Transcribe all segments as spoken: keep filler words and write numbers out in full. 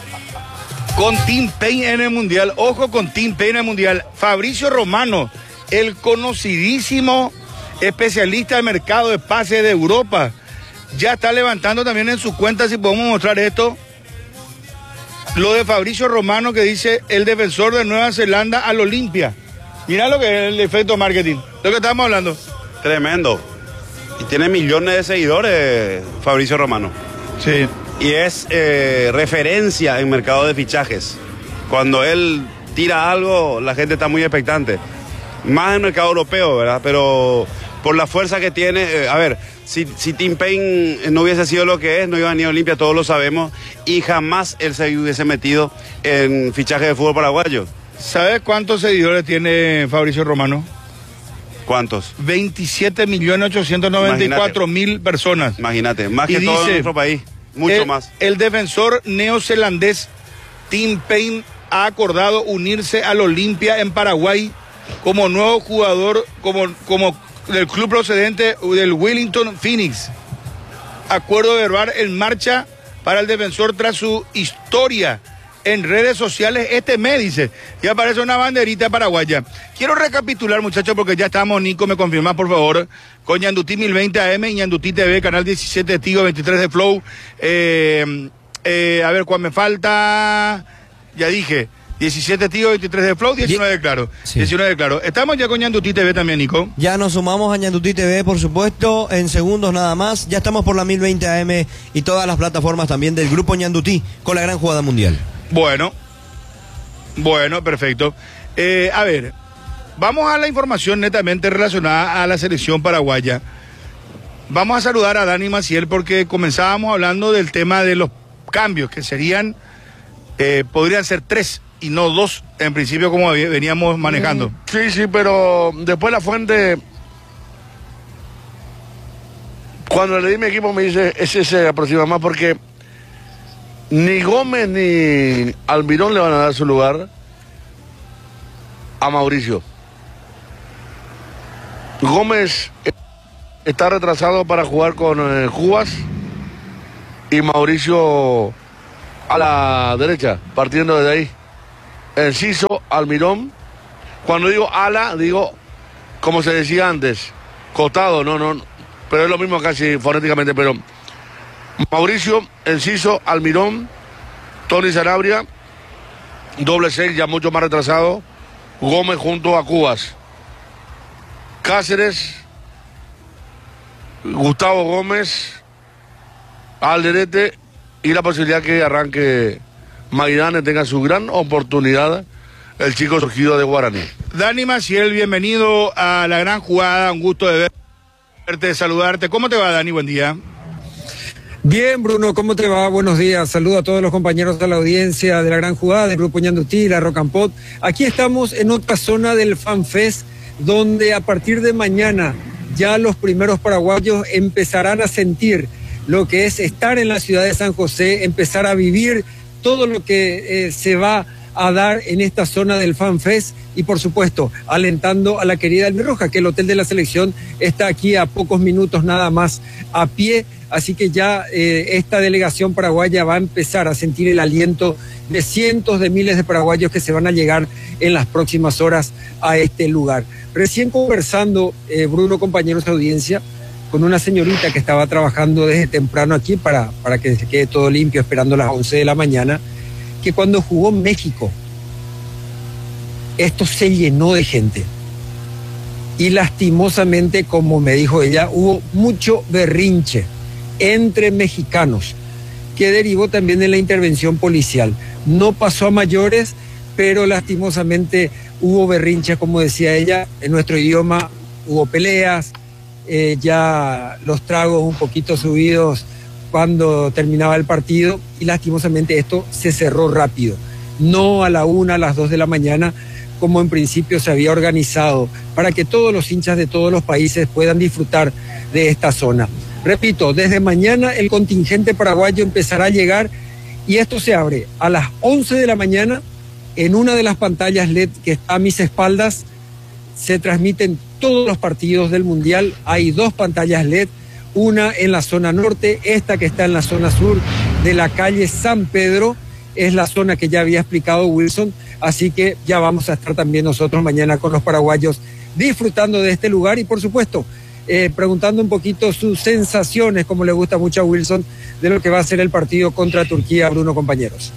con Tim Payne en el Mundial. Ojo con Tim Payne en el Mundial. Fabricio Romano, el conocidísimo especialista de mercado de pases de Europa, ya está levantando también en su cuenta, si podemos mostrar esto, lo de Fabricio Romano, que dice el defensor de Nueva Zelanda al Olimpia. Mirá lo que es el efecto marketing, lo que estamos hablando. Tremendo. Y tiene millones de seguidores Fabricio Romano. Sí. Y es eh, referencia en mercado de fichajes. Cuando él tira algo, la gente está muy expectante. Más en el mercado europeo, ¿verdad? Pero por la fuerza que tiene, eh, a ver, si, si Tim Payne no hubiese sido lo que es, no iba a ni a Olimpia, todos lo sabemos, y jamás él se hubiese metido en fichaje de fútbol paraguayo. ¿Sabes cuántos seguidores tiene Fabricio Romano? ¿Cuántos? veintisiete millones ochocientos noventa y cuatro mil personas. Imagínate, más Y que dice, todo en nuestro país, mucho el, más. El defensor neozelandés Tim Payne ha acordado unirse al Olimpia en Paraguay como nuevo jugador, como, como del club procedente del Wellington Phoenix. Acuerdo verbal en marcha para el defensor tras su historia en redes sociales este mes, dice, y aparece una banderita paraguaya. Quiero recapitular, muchachos, porque ya estamos, Nico, me confirma, por favor, con Ñandutí mil veinte A M y Ñandutí T V, canal diecisiete de Tigo, veintitrés de Flow. Eh, eh, a ver, ¿cuál me falta? Ya dije, diecisiete Tigo, veintitrés de Flow, diecinueve de Claro. Sí. diecinueve de Claro. Estamos ya con Ñandutí T V también, Nico. Ya nos sumamos a Ñandutí T V, por supuesto, en segundos nada más. Ya estamos por la mil veinte A M y todas las plataformas también del grupo Ñandutí con la gran jugada mundial. Bueno, bueno, perfecto. Eh, a ver, vamos a la información netamente relacionada a la selección paraguaya. Vamos a saludar a Dani Maciel porque comenzábamos hablando del tema de los cambios, que serían, eh, podrían ser tres y no dos, en principio, como veníamos manejando. Sí, sí, pero después la fuente, cuando le di mi equipo me dice, ese se aproxima más porque ni Gómez ni Almirón le van a dar su lugar a Mauricio. Gómez está retrasado para jugar con eh, Cubas y Mauricio a la derecha, partiendo desde ahí. Enciso, Almirón. Cuando digo ala, digo como se decía antes, costado, no, no, pero es lo mismo casi fonéticamente, pero Mauricio, Enciso, Almirón, Tony Sanabria, doble seis ya mucho más retrasado, Gómez junto a Cubas, Cáceres, Gustavo Gómez, Alderete y la posibilidad que arranque Maidane, tenga su gran oportunidad el chico surgido de Guaraní. Dani Maciel, bienvenido a la gran jugada, un gusto de verte, de saludarte. ¿Cómo te va, Dani? Buen día. Bien, Bruno, ¿cómo te va? Buenos días. Saludo a todos los compañeros de la audiencia de la gran jugada del Grupo Ñandutí, la Rock and Pop. Aquí estamos en otra zona del FanFest, donde a partir de mañana ya los primeros paraguayos empezarán a sentir lo que es estar en la ciudad de San José, empezar a vivir todo lo que eh, se va a dar en esta zona del FanFest y por supuesto alentando a la querida Albirroja, que el hotel de la selección está aquí a pocos minutos nada más a pie, así que ya eh, esta delegación paraguaya va a empezar a sentir el aliento de cientos de miles de paraguayos que se van a llegar en las próximas horas a este lugar. Recién conversando, eh, Bruno, compañeros de audiencia, con una señorita que estaba trabajando desde temprano aquí para, para que se quede todo limpio esperando las once de la mañana, que cuando jugó México, esto se llenó de gente. Y lastimosamente, como me dijo ella, hubo mucho berrinche entre mexicanos, que derivó también de la intervención policial. No pasó a mayores, pero lastimosamente hubo berrinche, como decía ella, en nuestro idioma hubo peleas, eh, ya los tragos un poquito subidos cuando terminaba el partido y lastimosamente esto se cerró rápido, no a la una, a las dos de la mañana, como en principio se había organizado, para que todos los hinchas de todos los países puedan disfrutar de esta zona. Repito, desde mañana el contingente paraguayo empezará a llegar y esto se abre a las once de la mañana en una de las pantallas L E D que está a mis espaldas. Se transmiten todos los partidos del Mundial, hay dos pantallas L E D, una en la zona norte, esta que está en la zona sur de la calle San Pedro, es la zona que ya había explicado Wilson, así que ya vamos a estar también nosotros mañana con los paraguayos disfrutando de este lugar y por supuesto eh, preguntando un poquito sus sensaciones, como le gusta mucho a Wilson, de lo que va a ser el partido contra Turquía, Bruno, compañeros.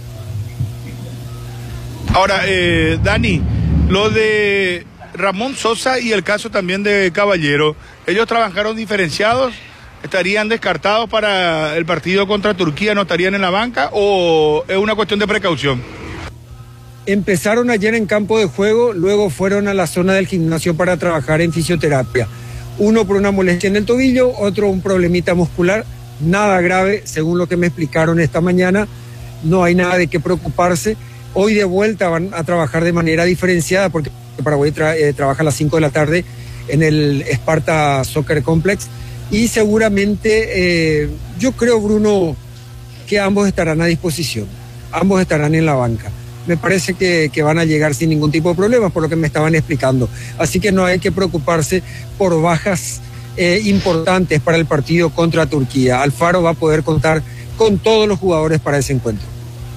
Ahora, eh, Dani, lo de Ramón Sosa y el caso también de Caballero, ¿ellos trabajaron diferenciados? ¿Estarían descartados para el partido contra Turquía? ¿No estarían en la banca o es una cuestión de precaución? Empezaron ayer en campo de juego, luego fueron a la zona del gimnasio para trabajar en fisioterapia. Uno por una molestia en el tobillo, otro un problemita muscular, nada grave, según lo que me explicaron esta mañana, no hay nada de qué preocuparse. Hoy de vuelta van a trabajar de manera diferenciada porque Paraguay tra eh, trabaja a las cinco de la tarde en el Sparta Soccer Complex y seguramente eh, yo creo, Bruno, que ambos estarán a disposición, ambos estarán en la banca. Me parece que, que van a llegar sin ningún tipo de problemas, por lo que me estaban explicando. Así que no hay que preocuparse por bajas eh, importantes para el partido contra Turquía. Alfaro va a poder contar con todos los jugadores para ese encuentro.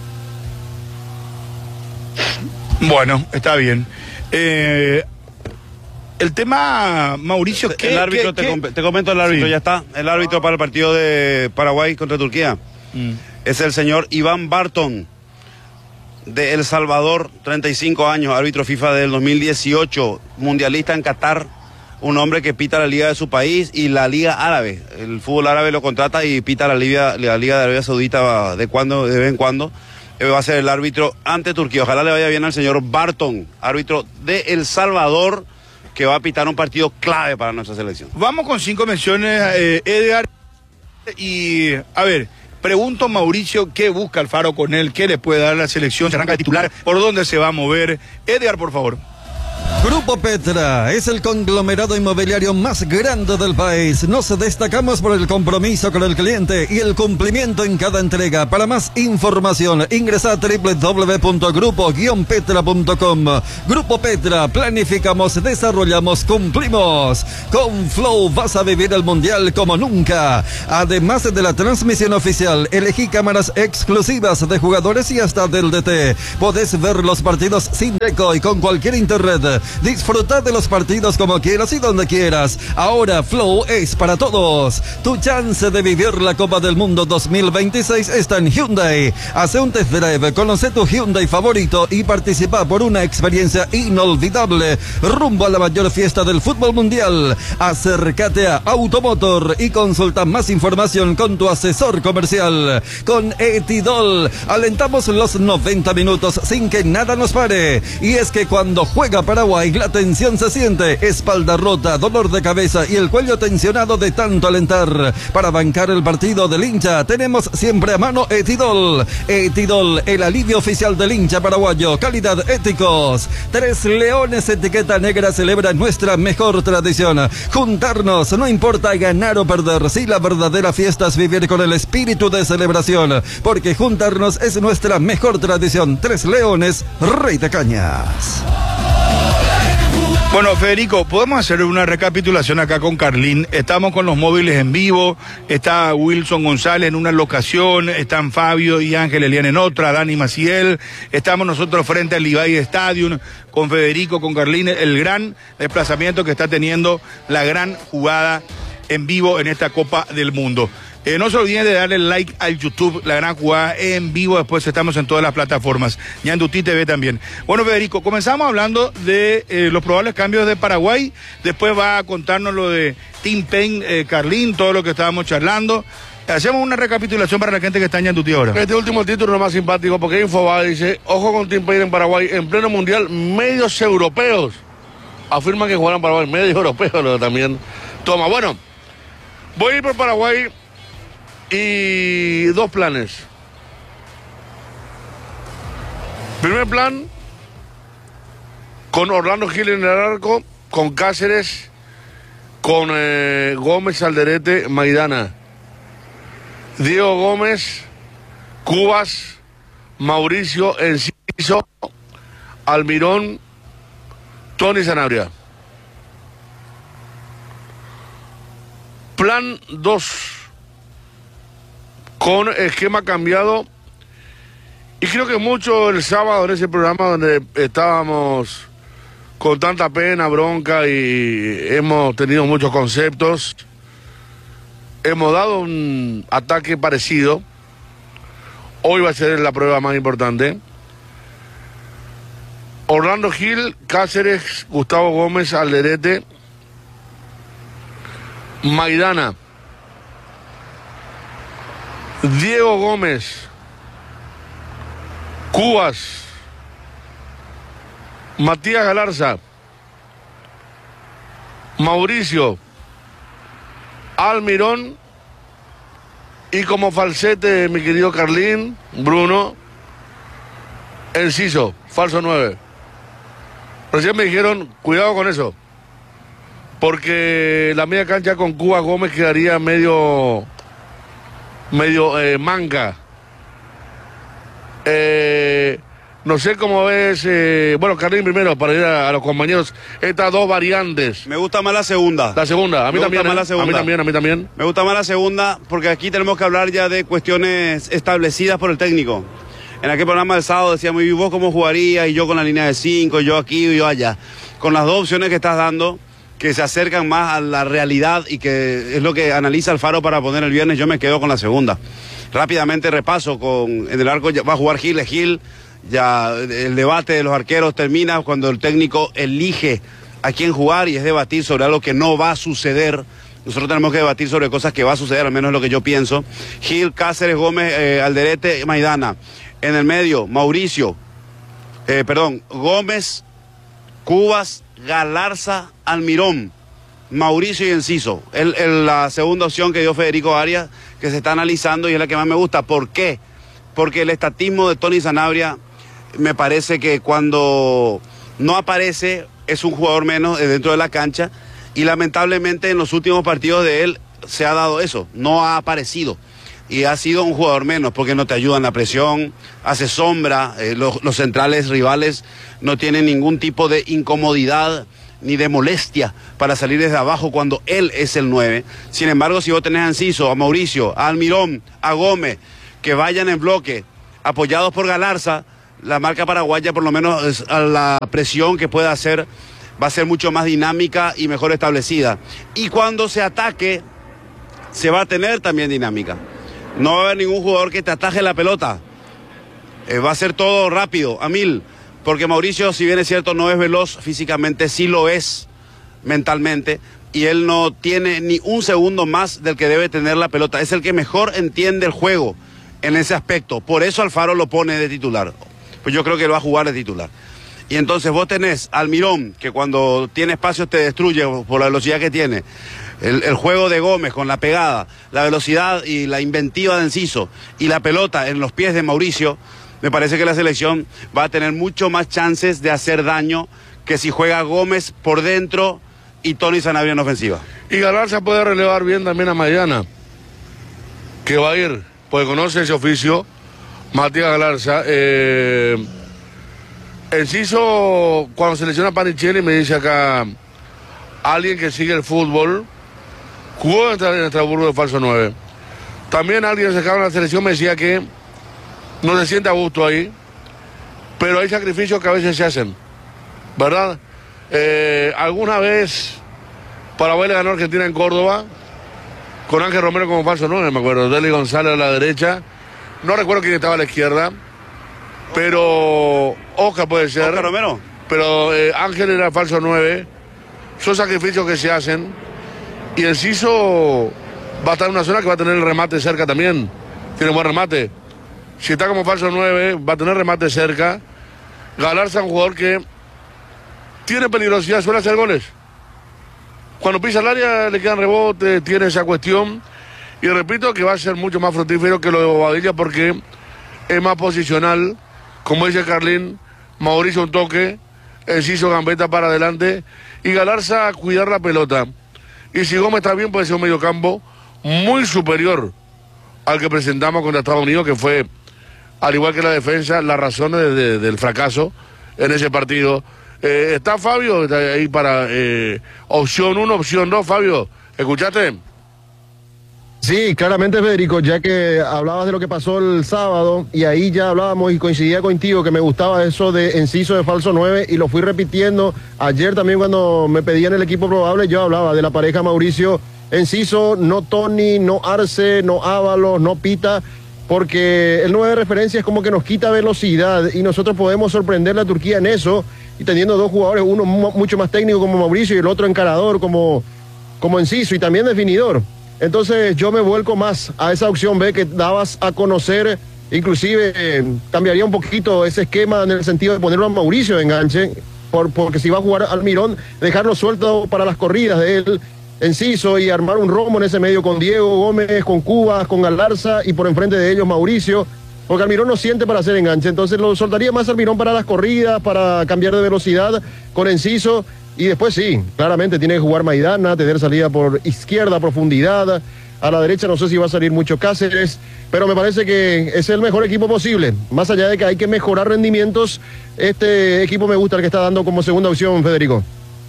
Bueno, está bien. Eh, el tema, Mauricio, ¿qué, el árbitro, qué, te, qué? Com te comento el árbitro, Sí. ya está. El árbitro para el partido de Paraguay contra Turquía mm. es el señor Iván Barton, de El Salvador, treinta y cinco años, árbitro FIFA del dos mil dieciocho, mundialista en Qatar, un hombre que pita la liga de su país y la liga árabe. El fútbol árabe lo contrata y pita la liga, la liga de Arabia Saudita de, cuando, de vez en cuando. Va a ser el árbitro ante Turquía. Ojalá le vaya bien al señor Barton, árbitro de El Salvador, que va a pitar un partido clave para nuestra selección. Vamos con cinco menciones, eh, Edgar. Y, a ver, pregunto, Mauricio, ¿qué busca Alfaro con él? ¿Qué le puede dar a la selección? ¿Se arranca de titular? ¿Por dónde se va a mover? Edgar, por favor. Grupo Petra es el conglomerado inmobiliario más grande del país. Nos destacamos por el compromiso con el cliente y el cumplimiento en cada entrega. Para más información, ingresa a doble u doble u doble u punto grupo guion petra punto com. Grupo Petra, planificamos, desarrollamos, cumplimos. Con Flow vas a vivir el mundial como nunca. Además de la transmisión oficial, elegí cámaras exclusivas de jugadores y hasta del D T. Podés ver los partidos sin deco y con cualquier internet. Disfruta de los partidos como quieras y donde quieras. Ahora Flow es para todos. Tu chance de vivir la Copa del Mundo dos mil veintiséis está en Hyundai. Hace un test drive, conoce tu Hyundai favorito y participa por una experiencia inolvidable rumbo a la mayor fiesta del fútbol mundial. Acércate a Automotor y consulta más información con tu asesor comercial. Con Etidol alentamos los noventa minutos sin que nada nos pare. Y es que cuando juega Paraguay, la tensión se siente, espalda rota, dolor de cabeza y el cuello tensionado de tanto alentar. Para bancar el partido del hincha, tenemos siempre a mano Etidol. Etidol, el alivio oficial del hincha paraguayo. Calidad, éticos. Tres Leones etiqueta negra celebra nuestra mejor tradición. Juntarnos, no importa ganar o perder, si la verdadera fiesta es vivir con el espíritu de celebración. Porque juntarnos es nuestra mejor tradición. Tres Leones, Rey de Cañas. Bueno, Federico, podemos hacer una recapitulación acá con Carlín. Estamos con los móviles en vivo, está Wilson González en una locación, están Fabio y Ángel Elian en otra, Dani Maciel, estamos nosotros frente al Levi Stadium con Federico, con Carlín, el gran desplazamiento que está teniendo la gran jugada en vivo en esta Copa del Mundo. Eh, no se olviden de darle like al YouTube, la gran jugada en vivo, después estamos en todas las plataformas, Ñandutí T V también. Bueno, Federico, comenzamos hablando de eh, los probables cambios de Paraguay, después va a contarnos lo de Tim Payne, eh, Carlín, todo lo que estábamos charlando. Hacemos una recapitulación para la gente que está en Ñandutí ahora. Este último título es más simpático porque Infobae dice, ojo con Tim Payne en Paraguay, en pleno mundial, medios europeos afirman que jugarán Paraguay, medios europeos lo también toma. Bueno, voy a ir por Paraguay y dos planes. Primer plan, con Orlando Gil en el arco, con Cáceres, con eh, Gómez, Alderete, Maidana, Diego Gómez, Cubas, Mauricio Enciso, Almirón, Tony Sanabria. Plan dos, con esquema cambiado, Y creo que mucho el sábado en ese programa donde estábamos con tanta pena, bronca y hemos tenido muchos conceptos, hemos dado un ataque parecido. Hoy va a ser la prueba más importante. Orlando Gil, Cáceres, Gustavo Gómez, Alderete, Maidana, Diego Gómez, Cubas, Matías Galarza, Mauricio, Almirón y como falsete mi querido Carlín, Bruno, Enciso, falso nueve. Recién me dijeron, cuidado con eso, porque la media cancha con Cuba Gómez quedaría medio, medio eh, manga. Eh, no sé cómo ves, eh, bueno, Carlín primero, para ir a, a los compañeros, estas dos variantes. Me gusta más la segunda. La segunda, a mí Me también. gusta más la eh, segunda. A mí también, a mí también. Me gusta más la segunda porque aquí tenemos que hablar ya de cuestiones establecidas por el técnico. En aquel programa del sábado decíamos, ¿y vos cómo jugarías? Y yo con la línea de cinco, yo aquí y yo allá. Con las dos opciones que estás dando, que se acercan más a la realidad y que es lo que analiza Alfaro para poner el viernes, yo me quedo con la segunda. Rápidamente repaso, con en el arco ya va a jugar Gil, es Gil. Ya el debate de los arqueros termina cuando el técnico elige a quién jugar y es debatir sobre algo que no va a suceder. Nosotros tenemos que debatir sobre cosas que va a suceder, al menos es lo que yo pienso. Gil, Cáceres, Gómez, eh, Alderete, Maidana. En el medio, Mauricio, eh, perdón, Gómez, Cubas, Galarza, Almirón, Mauricio y Enciso. Es la segunda opción que dio Federico Arias, que se está analizando y es la que más me gusta. ¿Por qué? Porque el estatismo de Tony Sanabria me parece que cuando no aparece es un jugador menos dentro de la cancha y lamentablemente en los últimos partidos de él se ha dado eso, no ha aparecido. Y ha sido un jugador menos porque no te ayuda en la presión, hace sombra, eh, los, los centrales rivales no tienen ningún tipo de incomodidad ni de molestia para salir desde abajo cuando él es el nueve. Sin embargo, si vos tenés a Enciso, a Mauricio, a Almirón, a Gómez, que vayan en bloque, apoyados por Galarza, la marca paraguaya por lo menos a la presión que pueda hacer va a ser mucho más dinámica y mejor establecida. Y cuando se ataque, se va a tener también dinámica. No va a haber ningún jugador que te ataje la pelota. Eh, va a ser todo rápido, a mil. Porque Mauricio, si bien es cierto, no es veloz físicamente, sí lo es mentalmente. Y él no tiene ni un segundo más del que debe tener la pelota. Es el que mejor entiende el juego en ese aspecto. Por eso Alfaro lo pone de titular. Pues yo creo que él va a jugar de titular. Y entonces vos tenés al Almirón, que cuando tiene espacios te destruye por la velocidad que tiene. El, el juego de Gómez con la pegada, la velocidad y la inventiva de Enciso y la pelota en los pies de Mauricio, me parece que la selección va a tener mucho más chances de hacer daño que si juega Gómez por dentro y Tony Sanabria en ofensiva. Y Galarza puede relevar bien también a Maidana, que va a ir, pues conoce ese oficio, Matías Galarza. Eh, Enciso, cuando selecciona a Panichelli, me dice acá, alguien que sigue el fútbol, jugó en Estrasburgo de falso nueve. También alguien cercano a la selección me decía que no se siente a gusto ahí, pero hay sacrificios que a veces se hacen, ¿verdad? Eh, alguna vez Paraguay le ganó a Argentina en Córdoba, con Ángel Romero como falso nueve, me acuerdo, Deli González a la derecha, no recuerdo quién estaba a la izquierda, pero Oscar puede ser. Oscar Romero. Pero eh, Ángel era falso nueve, son sacrificios que se hacen. Y Enciso va a estar en una zona que va a tener el remate cerca también. Tiene buen remate. Si está como falso nueve, va a tener remate cerca. Galarza es un jugador que tiene peligrosidad, suele hacer goles. Cuando pisa el área le quedan rebotes, tiene esa cuestión. Y repito que va a ser mucho más fructífero que lo de Bobadilla porque es más posicional. Como dice Carlín, Mauricio un toque, Enciso gambeta para adelante. Y Galarza a cuidar la pelota. Y si Gómez está bien, puede ser un mediocampo muy superior al que presentamos contra Estados Unidos, que fue, al igual que la defensa, la razón de, de, del fracaso en ese partido. Eh, ¿Está Fabio está ahí para eh, opción uno, opción dos, Fabio? ¿Escuchaste? Sí, claramente, Federico, ya que hablabas de lo que pasó el sábado y ahí ya hablábamos y coincidía contigo que me gustaba eso de Enciso de falso nueve y lo fui repitiendo ayer también cuando me pedían el equipo probable. Yo hablaba de la pareja Mauricio Enciso, no Tony, no Arce, no Ábalos, no Pita, porque el nueve de referencia es como que nos quita velocidad y nosotros podemos sorprenderle a Turquía en eso y teniendo dos jugadores, uno mucho más técnico como Mauricio y el otro encarador como, como Enciso y también definidor. Entonces yo me vuelco más a esa opción B que dabas a conocer, inclusive eh, cambiaría un poquito ese esquema en el sentido de ponerlo a Mauricio de enganche, por, porque si va a jugar Almirón, dejarlo suelto para las corridas de él, Enciso, y armar un rombo en ese medio con Diego Gómez, con Cubas, con Galarza y por enfrente de ellos Mauricio, porque Almirón no siente para hacer enganche, entonces lo soltaría más Almirón para las corridas, para cambiar de velocidad con Enciso. Y después sí, claramente tiene que jugar Maidana, tener salida por izquierda, profundidad. A la derecha no sé si va a salir mucho Cáceres, pero me parece que es el mejor equipo posible. Más allá de que hay que mejorar rendimientos, este equipo me gusta el que está dando como segunda opción, Federico.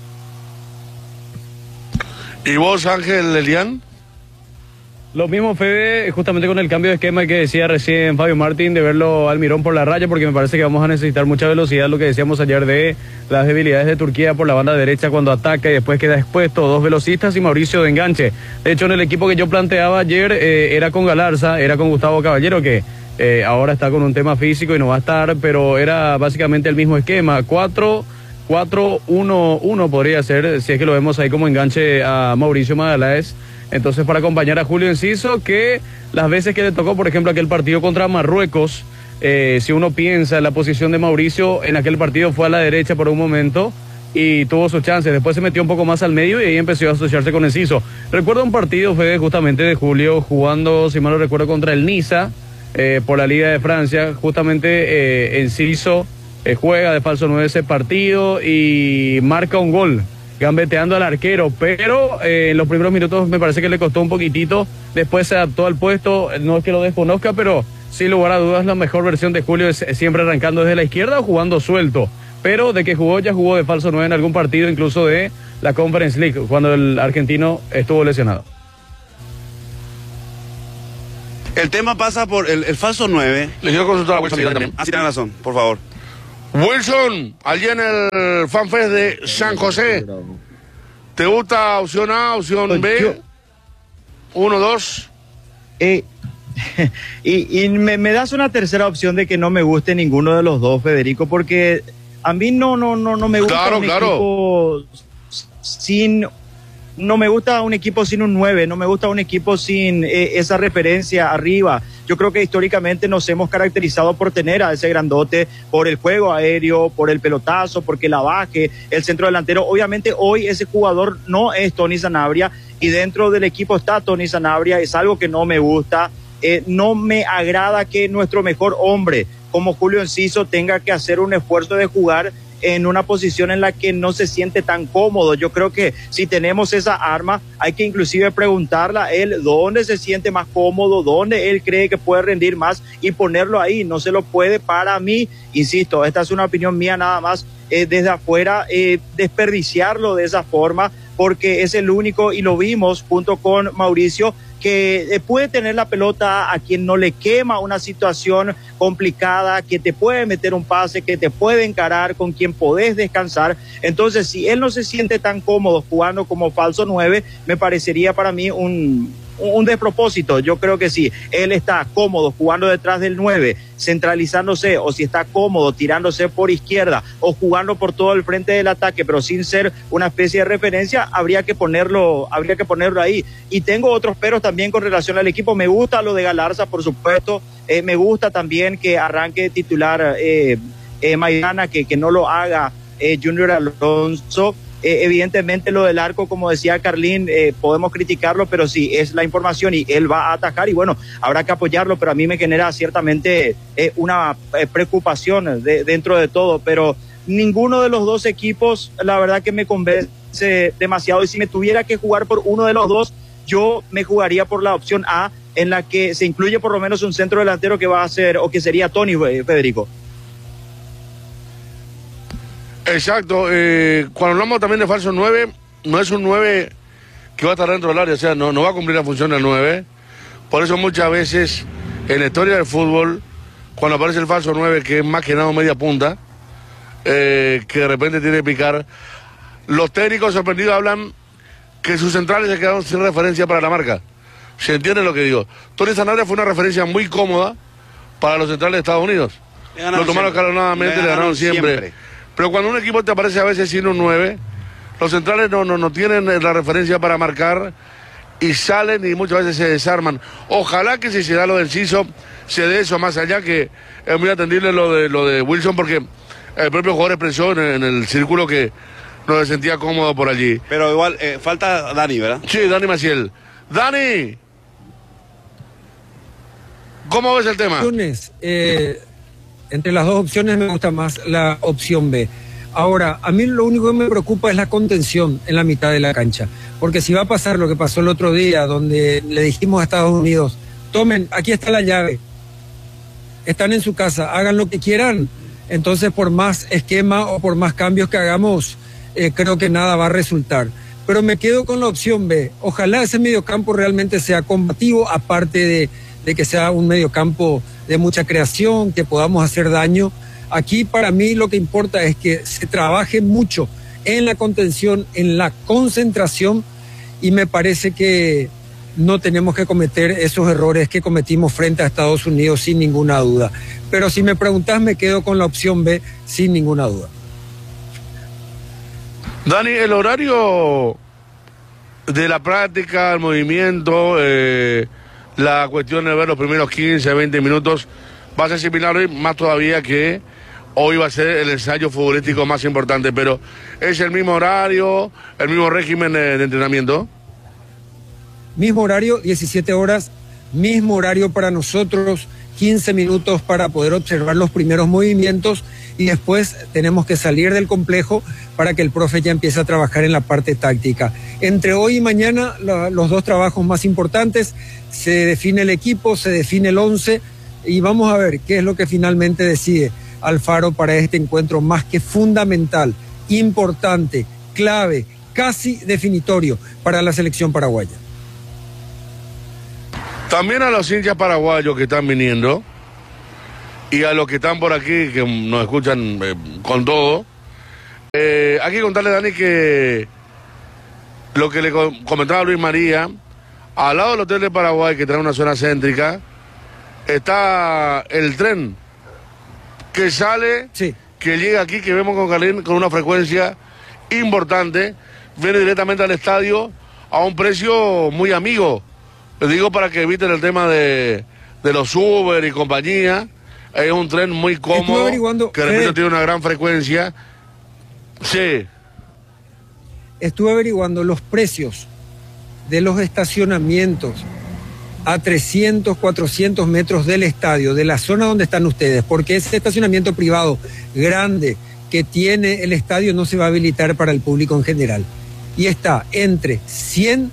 ¿Y vos, Ángel Elian? Lo mismo, Fede, justamente con el cambio de esquema que decía recién Fabio Martín, de verlo Almirón por la raya, porque me parece que vamos a necesitar mucha velocidad, lo que decíamos ayer de las debilidades de Turquía por la banda derecha cuando ataca y después queda expuesto, dos velocistas y Mauricio de enganche. De hecho, en el equipo que yo planteaba ayer eh, era con Galarza, era con Gustavo Caballero, que eh, ahora está con un tema físico y no va a estar, pero era básicamente el mismo esquema, cuatro cuatro uno uno podría ser, si es que lo vemos ahí como enganche a Mauricio Magaláes. Entonces, para acompañar a Julio Enciso, que las veces que le tocó, por ejemplo, aquel partido contra Marruecos, eh, si uno piensa en la posición de Mauricio, en aquel partido fue a la derecha por un momento y tuvo sus chances. Después se metió un poco más al medio y ahí empezó a asociarse con Enciso. Recuerdo un partido, Fede, justamente de Julio, jugando, si mal no recuerdo, contra el Niza, eh, por la Liga de Francia. Justamente eh, Enciso eh, juega de falso nueve ese partido y marca un gol, gambeteando al arquero, pero eh, en los primeros minutos me parece que le costó un poquitito, después se adaptó al puesto, no es que lo desconozca, pero sin lugar a dudas la mejor versión de Julio es siempre arrancando desde la izquierda o jugando suelto, pero de que jugó, ya jugó de falso nueve en algún partido, incluso de la Conference League, cuando el argentino estuvo lesionado. El tema pasa por el, el falso nueve. Le quiero consultar a Wilson también. Ah, sí, tiene razón, por favor. Wilson, allí en el FanFest de San José, ¿te gusta opción A, opción B? Uno, dos. Eh, y y me, me das una tercera opción de que no me guste ninguno de los dos, Federico, porque a mí no, no, no, no me gusta claro, un claro. equipo sin... No me gusta un equipo sin un nueve, no me gusta un equipo sin eh, esa referencia arriba. Yo creo que históricamente nos hemos caracterizado por tener a ese grandote, por el juego aéreo, por el pelotazo, porque la baje, el centro delantero. Obviamente hoy ese jugador no es Tony Sanabria y dentro del equipo está Tony Sanabria, es algo que no me gusta. Eh, no me agrada que nuestro mejor hombre, como Julio Enciso, tenga que hacer un esfuerzo de jugar en una posición en la que no se siente tan cómodo. Yo creo que si tenemos esa arma, hay que inclusive preguntarle a él dónde se siente más cómodo, dónde él cree que puede rendir más y ponerlo ahí. No se lo puede, para mí, insisto, esta es una opinión mía nada más, eh, desde afuera, eh, desperdiciarlo de esa forma, porque es el único, y lo vimos junto con Mauricio, que eh, puede tener la pelota a quien no le quema una situación complicada, que te puede meter un pase, que te puede encarar, con quien podés descansar. Entonces, si él no se siente tan cómodo jugando como falso nueve, me parecería para mí un, un despropósito. Yo creo que si él está cómodo jugando detrás del nueve, centralizándose, o si está cómodo tirándose por izquierda o jugando por todo el frente del ataque, pero sin ser una especie de referencia, habría que ponerlo, habría que ponerlo ahí. Y tengo otros peros también con relación al equipo. Me gusta lo de Galarza, por supuesto. Eh, me gusta también que arranque titular eh, eh, Maidana, que, que no lo haga eh, Junior Alonso. Eh, evidentemente lo del arco, como decía Carlín, eh, podemos criticarlo, pero sí, es la información y él va a atacar y bueno, habrá que apoyarlo, pero a mí me genera ciertamente eh, una eh, preocupación de, dentro de todo, pero ninguno de los dos equipos, la verdad que me convence demasiado, y si me tuviera que jugar por uno de los dos, yo me jugaría por la opción A, en la que se incluye por lo menos un centro delantero que va a ser, o que sería Tony, Federico. Exacto, eh, cuando hablamos también de falso nueve, no es un nueve que va a estar dentro del área, o sea, no, no va a cumplir la función del nueve, Por eso muchas veces en la historia del fútbol, cuando aparece el falso nueve, que es más que nada media punta, eh, que de repente tiene que picar, los técnicos sorprendidos hablan que sus centrales se quedaron sin referencia para la marca. ¿Se entiende lo que digo? Tony Sanabria fue una referencia muy cómoda para los centrales de Estados Unidos. Lo tomaron escalonadamente, le ganaron siempre. siempre. Pero cuando un equipo te aparece a veces sin un nueve, los centrales no, no, no tienen la referencia para marcar y salen y muchas veces se desarman. Ojalá que si se da lo del Ciso, se dé eso más allá, que es muy atendible lo de, lo de Wilson, porque el propio jugador expresó en, en el círculo que no se sentía cómodo por allí. Pero igual, eh, falta Dani, ¿verdad? Sí, Dani Maciel. ¡Dani! ¿Cómo ves el tema? Eh, entre las dos opciones me gusta más la opción B. Ahora, a mí lo único que me preocupa es la contención en la mitad de la cancha. Porque si va a pasar lo que pasó el otro día, donde le dijimos a Estados Unidos, tomen, aquí está la llave, están en su casa, hagan lo que quieran. Entonces, por más esquema o por más cambios que hagamos, eh, creo que nada va a resultar. Pero me quedo con la opción B. Ojalá ese mediocampo realmente sea combativo, aparte de, de que sea un mediocampo de mucha creación, que podamos hacer daño. Aquí para mí lo que importa es que se trabaje mucho en la contención, en la concentración, y me parece que no tenemos que cometer esos errores que cometimos frente a Estados Unidos sin ninguna duda. Pero si me preguntas, me quedo con la opción B sin ninguna duda. Dani, el horario de la práctica, el movimiento, eh, la cuestión de ver los primeros quince, veinte minutos, va a ser similar hoy, más todavía que hoy va a ser el ensayo futbolístico más importante, pero ¿es el mismo horario, el mismo régimen de, de entrenamiento? Mismo horario, diecisiete horas, mismo horario para nosotros, quince minutos para poder observar los primeros movimientos, y después tenemos que salir del complejo para que el profe ya empiece a trabajar en la parte táctica. Entre hoy y mañana, la, los dos trabajos más importantes, se define el equipo, se define el once, y vamos a ver qué es lo que finalmente decide Alfaro para este encuentro más que fundamental, importante, clave, casi definitorio para la selección paraguaya. También a los hinchas paraguayos que están viniendo y a los que están por aquí, que nos escuchan eh, con todo, eh, hay que contarle, Dani, que lo que le comentaba Luis María, al lado del Hotel de Paraguay, que trae una zona céntrica, está el tren que sale, sí, que llega aquí, que vemos con Carlín con una frecuencia importante, viene directamente al estadio a un precio muy amigo. Les digo para que eviten el tema de, de los Uber y compañía. Es un tren muy cómodo, que de repente tiene una gran frecuencia. Sí. Estuve averiguando los precios de los estacionamientos a trescientos, cuatrocientos metros del estadio, de la zona donde están ustedes, porque ese estacionamiento privado grande que tiene el estadio no se va a habilitar para el público en general. Y está entre cien,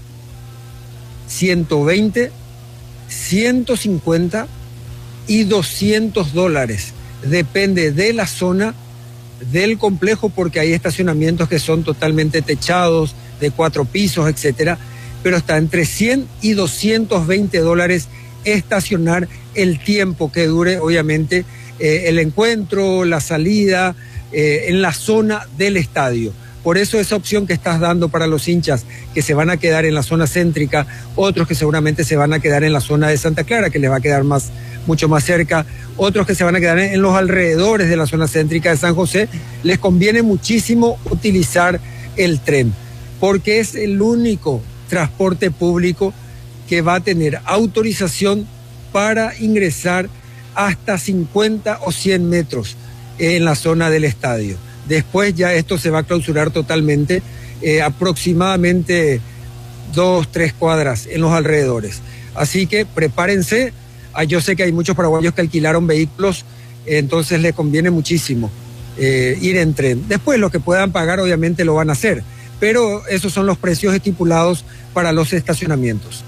ciento veinte, ciento cincuenta y doscientos dólares. Depende de la zona del complejo, porque hay estacionamientos que son totalmente techados, de cuatro pisos, etcétera. Pero está entre cien y doscientos veinte dólares estacionar el tiempo que dure, obviamente, eh, el encuentro, la salida, eh, en la zona del estadio. Por eso esa opción que estás dando para los hinchas que se van a quedar en la zona céntrica, otros que seguramente se van a quedar en la zona de Santa Clara, que les va a quedar más, mucho más cerca, otros que se van a quedar en los alrededores de la zona céntrica de San José, les conviene muchísimo utilizar el tren, porque es el único transporte público que va a tener autorización para ingresar hasta cincuenta o cien metros en la zona del estadio. Después ya esto se va a clausurar totalmente, eh, aproximadamente dos, tres cuadras en los alrededores. Así que prepárense. Ah, yo sé que hay muchos paraguayos que alquilaron vehículos, eh, entonces les conviene muchísimo eh, ir en tren. Después los que puedan pagar obviamente lo van a hacer, pero esos son los precios estipulados para los estacionamientos.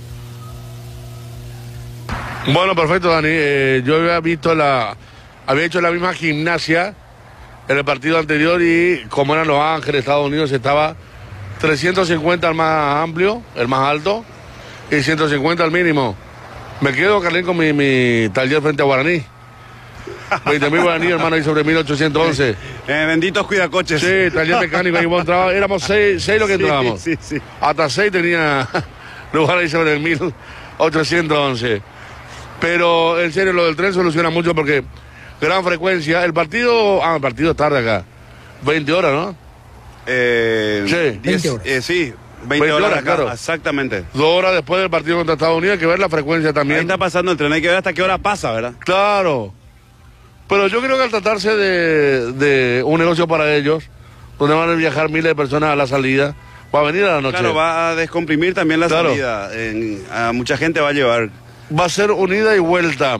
Bueno, perfecto, Dani. Eh, yo había visto la, había hecho la misma gimnasia en el partido anterior y como eran Los Ángeles, Estados Unidos, estaba trescientos cincuenta el más amplio, el más alto, y ciento cincuenta al mínimo. Me quedo, Carlín, con mi, mi taller frente a Guaraní. veinte mil guaraní, hermano, ahí sobre mil ochocientos once. Eh, benditos cuidacoches. Sí, taller mecánico, ahí entraba, éramos seis, seis los que entrábamos. Sí, sí, sí. Hasta seis tenía lugar ahí sobre el mil ochocientos once. Pero en serio, lo del tren soluciona mucho porque gran frecuencia. El partido, ah, el partido es tarde acá. veinte horas, ¿no? Eh, sí. diez, eh, sí, veinte horas, horas acá, claro. Exactamente. Dos horas después del partido contra Estados Unidos, hay que ver la frecuencia también. Ahí está pasando el tren, hay que ver hasta qué hora pasa, ¿verdad? Claro. Pero yo creo que al tratarse de, de un negocio para ellos, donde van a viajar miles de personas a la salida, va a venir a la noche. Claro, va a descomprimir también la claro. salida. En, a mucha gente va a llevar. Va a ser unida y vuelta.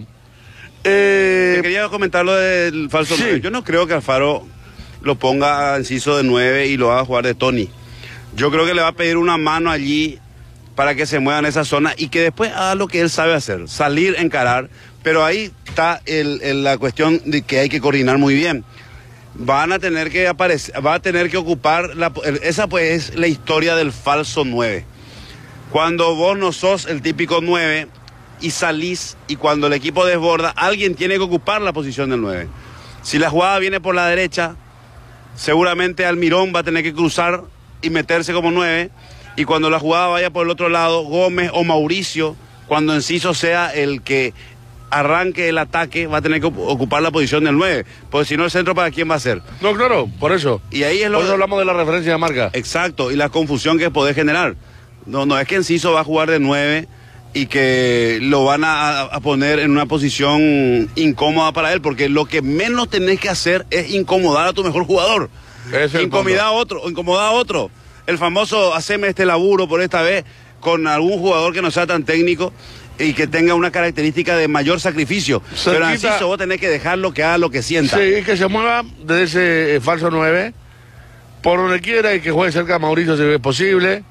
Eh... Te quería comentar lo del falso sí. nueve. Yo no creo que Alfaro lo ponga a Enciso de nueve y lo haga jugar de Tony. Yo creo que le va a pedir una mano allí para que se mueva en esa zona y que después haga lo que él sabe hacer, salir, encarar. Pero ahí está el, el, la cuestión de que hay que coordinar muy bien. Van a tener que aparecer, va a tener que ocupar, la, esa pues es la historia del falso nueve. Cuando vos no sos el típico nueve y salís y cuando el equipo desborda, alguien tiene que ocupar la posición del nueve. Si la jugada viene por la derecha, seguramente Almirón va a tener que cruzar y meterse como nueve. Y cuando la jugada vaya por el otro lado, Gómez o Mauricio, cuando Enciso sea el que arranque el ataque, va a tener que ocupar la posición del nueve, porque si no el centro, ¿para quién va a ser? No, claro, por eso. Y ahí es lo por eso hablamos de la referencia de marca. Exacto, y la confusión que puede generar. No, no es que Enciso va a jugar de nueve y que lo van a, a poner en una posición incómoda para él, porque lo que menos tenés que hacer es incomodar a tu mejor jugador. Incomodar a otro, incomodar a otro. El famoso haceme este laburo por esta vez con algún jugador que no sea tan técnico y que tenga una característica de mayor sacrificio. Cerquita. Pero Enciso vos tenés que dejarlo que haga lo que sienta. Sí, que se mueva de ese eh, falso nueve por donde quiera y que juegue cerca a Mauricio si es posible.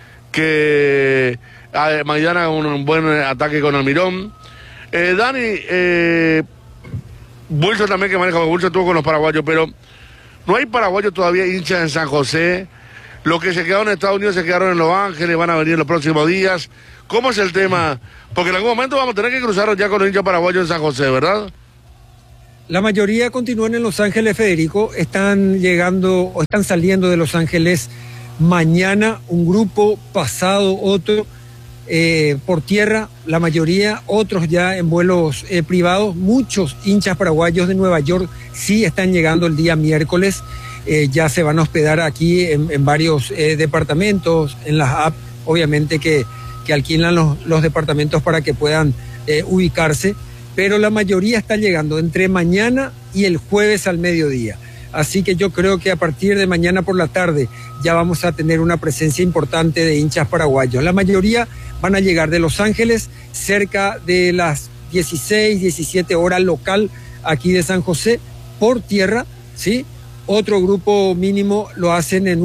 Que eh, mañana haga un, un buen ataque con Almirón. Eh, Dani, eh, Wilson también que maneja, Wilson estuvo con los paraguayos, pero no hay paraguayos todavía hinchas en San José. Los que se quedaron en Estados Unidos se quedaron en Los Ángeles, van a venir los próximos días. ¿Cómo es el tema? Porque en algún momento vamos a tener que cruzarnos ya con los hinchas paraguayos en San José, ¿verdad? La mayoría continúan en Los Ángeles, Federico. Están llegando o están saliendo de Los Ángeles mañana un grupo, pasado otro, eh, por tierra, la mayoría, otros ya en vuelos eh, privados. Muchos hinchas paraguayos de Nueva York sí están llegando el día miércoles. Eh, ya se van a hospedar aquí en, en varios eh, departamentos, en las apps, obviamente que, que alquilan los, los departamentos para que puedan eh, ubicarse, pero la mayoría está llegando entre mañana y el jueves al mediodía. Así que yo creo que a partir de mañana por la tarde ya vamos a tener una presencia importante de hinchas paraguayos. La mayoría van a llegar de Los Ángeles cerca de las dieciséis, diecisiete horas local aquí de San José por tierra, ¿sí? Otro grupo mínimo lo hacen en un